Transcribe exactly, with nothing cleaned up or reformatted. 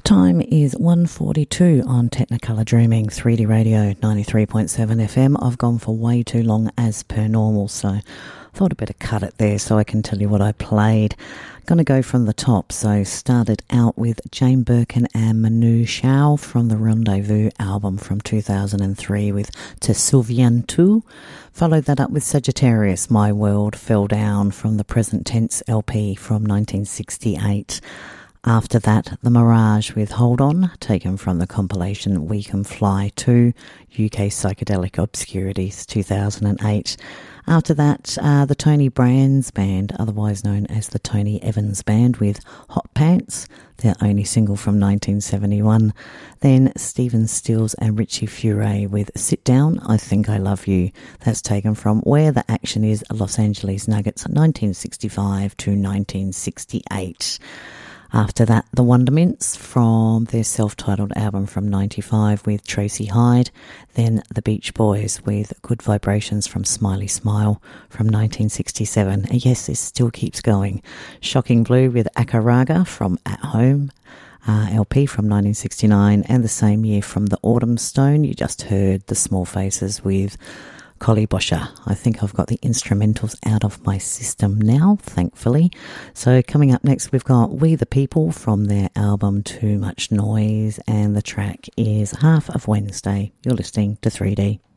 Time is one forty-two on Technicolor Dreaming, three D Radio, ninety-three point seven F M. I've gone for way too long as per normal, so I thought I'd better cut it there so I can tell you what I played. Going to go from the top, so started out with Jane Birkin and Manu Chao from the Rendezvous album from two thousand three with Te Souviens-tu. Followed that up with Sagittarius, My World Fell Down from the Present Tense L P from nineteen sixty-eight. After that, The Mirage with Hold On, taken from the compilation We Can Fly two, U K Psychedelic Obscurities, two thousand eight. After that, uh, the Tony Brands Band, otherwise known as the Tony Evans Band, with Hot Pants, their only single from nineteen seventy-one. Then Stephen Stills and Richie Furay with Sit Down, I Think I Love You. That's taken from Where the Action Is, Los Angeles Nuggets, nineteen sixty-five to nineteen sixty-eight. After that, The Wondermints from their self-titled album from ninety-five with Tracy Hyde. Then The Beach Boys with Good Vibrations from Smiley Smile from nineteen sixty-seven. And yes, this still keeps going. Shocking Blue with Akaraga from At Home. Uh, L P from nineteen sixty-nine. And the same year from The Autumn Stone, you just heard The Small Faces with Collie Bosher. I think I've got the instrumentals out of my system now, thankfully. So coming up next, we've got We the People from their album Too Much Noise, and the track is Half of Wednesday. You're listening to three D.